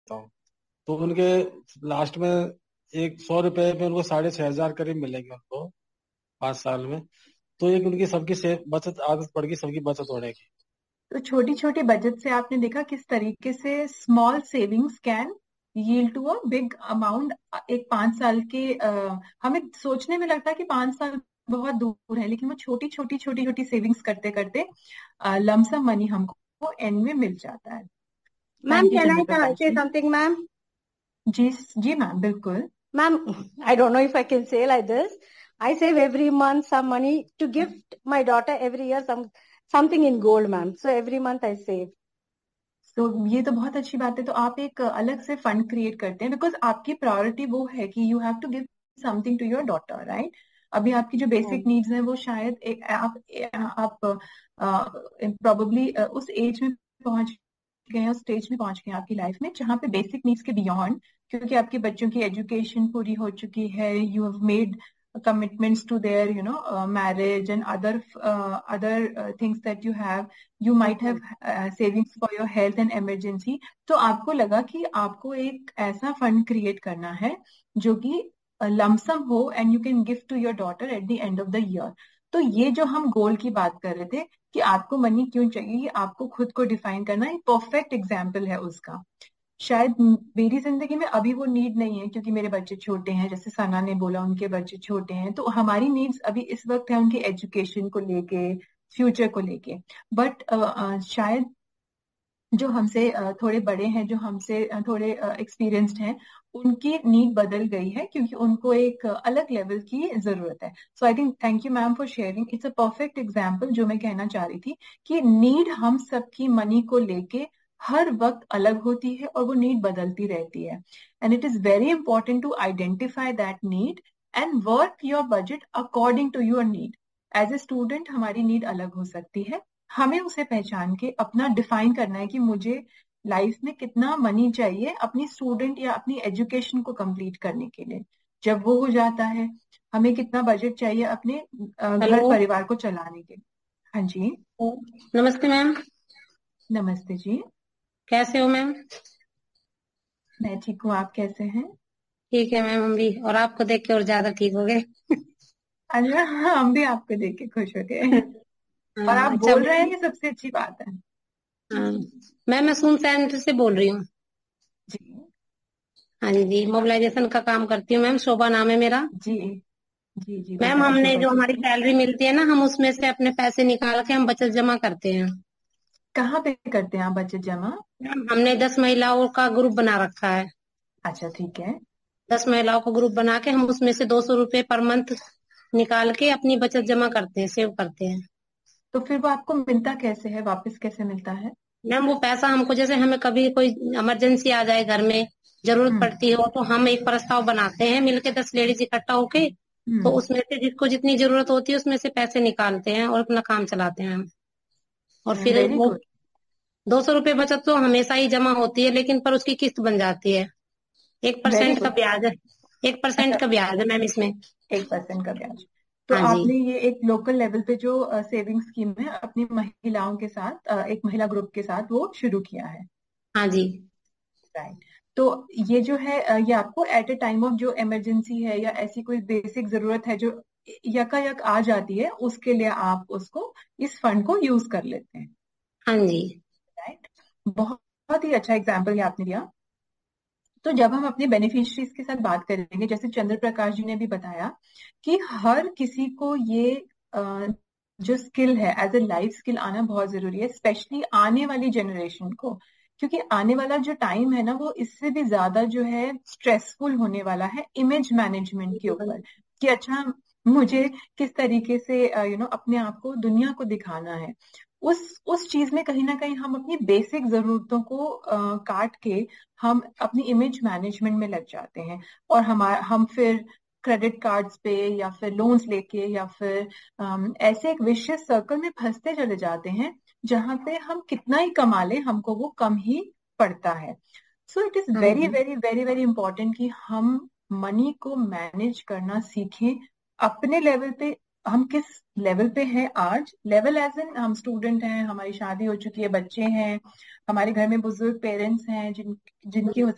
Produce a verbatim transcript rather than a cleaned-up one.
सकता हूँ। तो उनके लास्ट में एक सौ रुपए में उनको साढ़े छह हजार करीब मिलेंगे उनको पाँच साल में। तो एक उनकी सबकी से बचत आदत पड़ गई, सबकी बचत होने की। तो छोटी छोटी बचत से आपने देखा किस तरीके से small savings can yield to a big amount. एक पांच साल के अ, हमें सोचने में लगता है कि पांच साल बहुत दूर है, लेकिन वो छोटी छोटी छोटी छोटी सेविंग्स करते करते लमसम मनी हमको एंड में मिल जाता है। मैम थैंक यू कैन चंद्र आई प्रकाश से जी। Something ma'am? जी जी मैम, बिल्कुल। Ma'am, I don't know if I can say like this. I save every month some money to gift my daughter every year some something in gold, ma'am. So every month I save. तो ये तो बहुत अच्छी बात है। तो आप एक अलग से फंड क्रिएट करते हैं बिकॉज आपकी प्रायोरिटी वो है कि you have to give something to your daughter, right. अभी आपकी जो बेसिक Hmm. नीड्स हैं वो शायद एक, आप आप प्रोबेबली उस एज में पहुंच गए हैं, उस स्टेज में पहुंच गए हैं आपकी लाइफ में जहाँ पे बेसिक नीड्स के बियॉन्ड, क्योंकि आपके बच्चों की एजुकेशन पूरी हो चुकी है, you have made commitments to their you know uh, marriage and other uh, other uh, things that you have, you might have uh, savings for your health and emergency। तो आपको लगा कि आपको एक ऐसा फंड क्रिएट करना है जो कि लमसम हो and you can gift to your daughter at the end of the year. तो ये जो हम गोल की बात कर रहे थे कि आपको मनी क्यों चाहिए, ये आपको खुद को डिफाइन करना एक परफेक्ट एग्जाम्पल है उसका। शायद मेरी जिंदगी में अभी वो नीड नहीं है क्योंकि मेरे बच्चे छोटे हैं, जैसे सना ने बोला उनके बच्चे छोटे हैं, तो हमारी नीड्स अभी इस वक्त है उनके एजुकेशन को लेके, फ्यूचर को लेके। बट शायद जो हमसे अ, थोड़े बड़े हैं, जो हमसे अ, थोड़े एक्सपीरियंस्ड हैं, उनकी नीड बदल गई है क्योंकि उनको एक अ, अलग लेवल की जरूरत है। सो I think thank you ma'am for sharing, it's a perfect example. जो मैं कहना चाह रही थी कि नीड हम सबकी मनी को लेके हर वक्त अलग होती है और वो नीड बदलती रहती है, and it is very important to identify that need and work your budget according to your need. As a student हमारी नीड अलग हो सकती है, हमें उसे पहचान के अपना डिफाइन करना है कि मुझे लाइफ में कितना मनी चाहिए अपनी स्टूडेंट या अपनी एजुकेशन को कंप्लीट करने के लिए। जब वो हो जाता है, हमें कितना बजट चाहिए अपने अ, घर हेलो। परिवार को चलाने के लिए। हाँ जी। नमस्ते मैम। नमस्ते जी। कैसे हो मैम? मैं ठीक हूँ, आप कैसे हैं? ठीक है मैम, हम भी, और आपको देख के और ज्यादा ठीक हो गए। अच्छा, हाँ, हम भी आपको देख के खुश हो गए। और आप हाँ, अच्छा बोल रहे हैं, मैम। ये सबसे अच्छी बात है। हाँ मैम, मैं सून सेंटर से बोल रही हूँ। जी हाँ जी, मोबिलाइजेशन का काम करती हूँ मैम, शोभा नाम है मेरा। जी जी जी, मैम, बताएं हमने शोभा जो जी। हमारी सैलरी मिलती है ना, हम उसमें से अपने पैसे निकाल के हम बचत जमा करते हैं। कहाँ पे करते हैं आप बचत जमा? मैम, हमने दस महिलाओं का ग्रुप बना रखा है। अच्छा, ठीक है। दस महिलाओं का ग्रुप बना के हम उसमें से दो सौ रुपये पर मंथ निकाल के अपनी बचत जमा करते हैं, सेव करते हैं। तो फिर वो आपको मिलता कैसे है, वापस कैसे मिलता है? मैम, वो पैसा हमको, जैसे हमें कभी कोई इमरजेंसी आ जाए, घर में जरूरत हम्म पड़ती हो, तो हम एक प्रस्ताव बनाते हैं मिलके, दस लेडीज इकट्ठा होके। तो हम्म। उसमें से जिसको जितनी जरूरत होती है उसमें से पैसे निकालते हैं और अपना काम चलाते हैं हम। और फिर वेरी वो गुड। दो सौ रुपये बचत तो हमेशा ही जमा होती है, लेकिन पर उसकी किस्त बन जाती है। एक वेरी परसेंट का गुड। ब्याज है। एक परसेंट अच्छा, का ब्याज है मैम इसमें। एक परसेंट का ब्याज। तो हाँ जी। आपने ये एक लोकल लेवल पे जो सेविंग स्कीम है अपनी महिलाओं के साथ, अ, एक महिला ग्रुप के साथ वो शुरू किया है, हाँ जी। राइट। तो ये जो है अ, ये आपको एट ए टाइम ऑफ जो इमरजेंसी है या ऐसी कोई बेसिक जरूरत है जो यकायक आ जाती है, उसके लिए आप उसको, इस फंड को यूज कर लेते हैं, हाँ जी। राइट। बहुत बहुत ही अच्छा एग्जाम्पल ये आपने दिया। तो जब हम अपने बेनिफिशियरीज के साथ बात करेंगे, जैसे चंद्र प्रकाश जी ने भी बताया कि हर किसी को ये अ, जो स्किल है एज ए लाइफ स्किल आना बहुत जरूरी है, स्पेशली आने वाली जनरेशन को, क्योंकि आने वाला जो टाइम है ना वो इससे भी ज्यादा जो है स्ट्रेसफुल होने वाला है इमेज मैनेजमेंट के ऊपर। कि अच्छा, मुझे किस तरीके से यू नो अपने आप को दुनिया को दिखाना है, उस उस चीज में कहीं ना कहीं हम अपनी बेसिक जरूरतों को अ, काट के हम अपनी इमेज मैनेजमेंट में लग जाते हैं। और हमारा हम फिर क्रेडिट कार्ड्स पे या फिर लोन्स लेके या फिर अम, ऐसे एक विशियस सर्कल में फंसते चले जाते हैं जहां पे हम कितना ही कमा लें हमको वो कम ही पड़ता है। सो इट इज हाँ वेरी जी। वेरी वेरी वेरी इंपॉर्टेंट कि हम मनी को मैनेज करना सीखें अपने लेवल पे। हम किस लेवल पे हैं आज, लेवल एज इन हम स्टूडेंट हैं, हमारी शादी हो चुकी है, बच्चे हैं, हमारे घर में बुजुर्ग पेरेंट्स हैं जिन जिनकी हो